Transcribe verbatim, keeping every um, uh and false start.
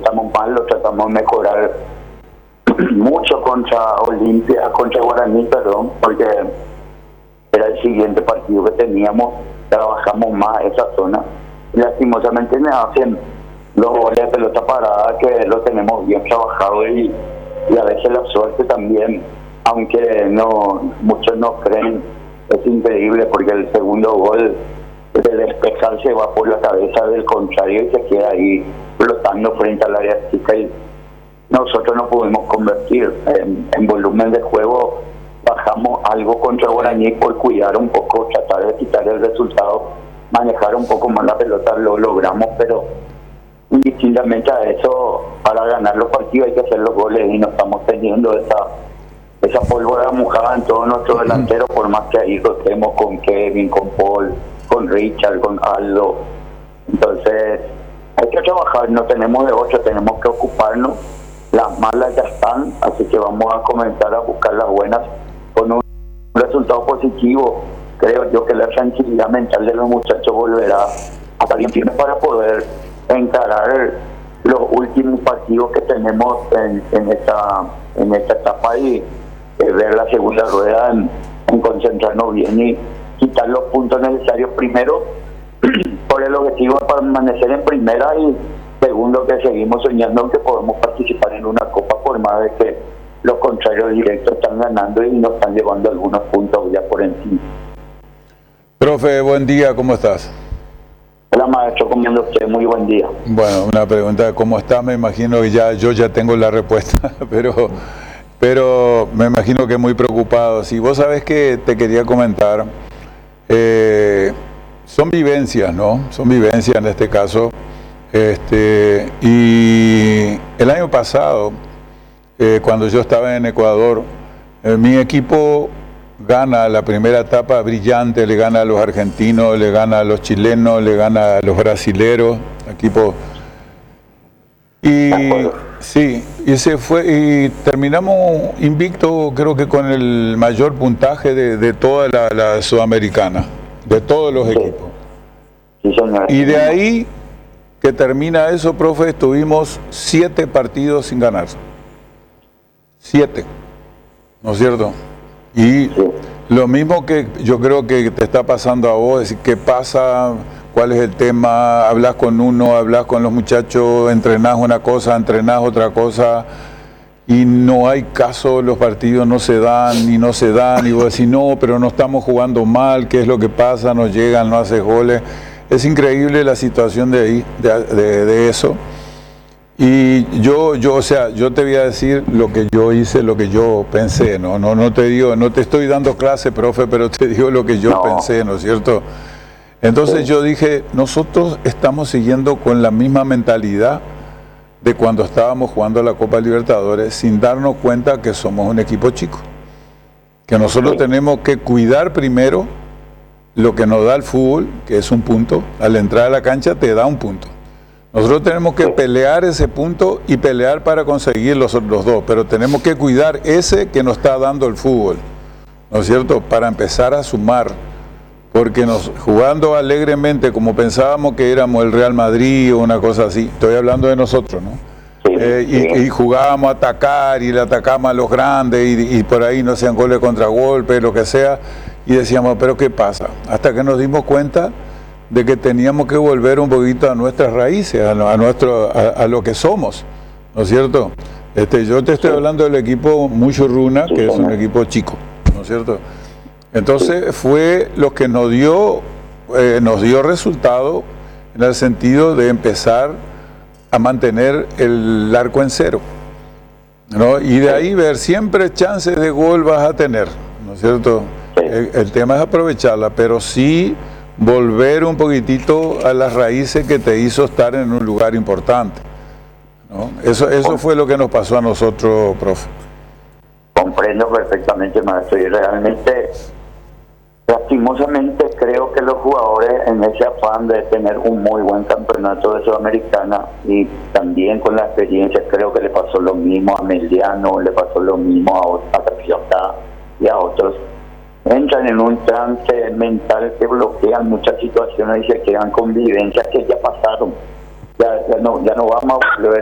estamos mal, lo tratamos de mejorar mucho contra Olimpia, contra Guaraní, perdón, porque era el siguiente partido que teníamos, trabajamos más esa zona. Y lastimosamente me hacen los goles de pelota parada que lo tenemos bien trabajado y, y a veces la suerte también, aunque no muchos no creen, es increíble porque el segundo gol de despejar se va por la cabeza del contrario y se queda ahí flotando frente al área chica y nosotros no pudimos convertir en, en volumen de juego. Bajamos algo contra Guaraní por cuidar un poco, tratar de quitar el resultado, manejar un poco más la pelota, lo logramos, pero indistintamente a eso, para ganar los partidos hay que hacer los goles y no estamos teniendo esa esa pólvora mojada en todos nuestros delanteros, por más que ahí rotemos con Kevin, con Paul, con Richard, con Aldo. Entonces hay que trabajar, no tenemos de otra, tenemos que ocuparnos. Las malas ya están, así que vamos a comenzar a buscar las buenas con un resultado positivo. Creo yo que la tranquilidad mental de los muchachos volverá a estar bien firme para poder encarar los últimos partidos que tenemos en, en, esta, en esta etapa y eh, ver la segunda rueda en, en concentrarnos bien y quitar los puntos necesarios primero por el objetivo de permanecer en primera y segundo que seguimos soñando que podemos participar en una copa por más de que los contrarios directos están ganando y nos están llevando algunos puntos ya por encima. Profe, buen día, ¿cómo estás? Hola maestro, ¿cómo anda usted? Muy buen día. Bueno, una pregunta, ¿cómo está? Me imagino que ya yo ya tengo la respuesta, pero, pero me imagino que muy preocupado. Si vos sabés que te quería comentar, eh, son vivencias, ¿no? Son vivencias en este caso. Este, y el año pasado, eh, cuando yo estaba en Ecuador, eh, mi equipo gana la primera etapa brillante, le gana a los argentinos, le gana a los chilenos, le gana a los brasileros, equipo. Y sí, y se fue y terminamos invicto, creo que con el mayor puntaje de, de toda la, la sudamericana, de todos los equipos. Sí, señor. Y de ahí que termina eso, profe, estuvimos siete partidos sin ganar. Siete, ¿no es cierto? Y sí, lo mismo que yo creo que te está pasando a vos, es decir, ¿qué pasa? ¿Cuál es el tema? Hablas con uno, hablas con los muchachos, entrenás una cosa, entrenás otra cosa, y no hay caso, los partidos no se dan, y no se dan, y vos decís, no, pero no estamos jugando mal, ¿qué es lo que pasa? No llegan, no haces goles. Es increíble la situación de ahí, de, de, de eso. Y yo, yo, o sea, yo te voy a decir lo que yo hice, lo que yo pensé, ¿no? No, no te digo, no te estoy dando clase, profe, pero te digo lo que yo no. pensé, ¿no es cierto? Entonces sí. Yo dije, nosotros estamos siguiendo con la misma mentalidad de cuando estábamos jugando la Copa Libertadores, sin darnos cuenta que somos un equipo chico. Que nosotros sí. tenemos que cuidar primero lo que nos da el fútbol, que es un punto. Al entrar a la cancha te da un punto. Nosotros tenemos que pelear ese punto y pelear para conseguir los, los dos, pero tenemos que cuidar ese que nos está dando el fútbol, ¿no es cierto? Para empezar a sumar, porque nos, jugando alegremente como pensábamos que éramos el Real Madrid o una cosa así, estoy hablando de nosotros, ¿no? Eh, y, y jugábamos a atacar y le atacamos a los grandes y, y por ahí no hacían goles contra golpe, lo que sea, y decíamos, pero ¿qué pasa? Hasta que nos dimos cuenta de que teníamos que volver un poquito a nuestras raíces, a, a, nuestro, a, a lo que somos, ¿no es cierto? Este, yo te estoy hablando del equipo Muchurruna, que es un equipo chico, ¿no es cierto? Entonces fue lo que nos dio, eh, nos dio resultado en el sentido de empezar a mantener el arco en cero, ¿no? Y de ahí ver siempre chances de gol vas a tener, ¿no es cierto? El, el tema es aprovecharla, pero sí volver un poquitito a las raíces que te hizo estar en un lugar importante, ¿no? Eso, eso fue lo que nos pasó a nosotros, profe. Comprendo perfectamente, maestro, y realmente, lastimosamente, creo que los jugadores en ese afán de tener un muy buen campeonato de Sudamericana y también con la experiencia, creo que le pasó lo mismo a Meliano, le pasó lo mismo a Patriota y a otros, entran en un trance mental que bloquean muchas situaciones y se quedan con vivencias que ya pasaron. Ya, ya, no, ya no vamos a volver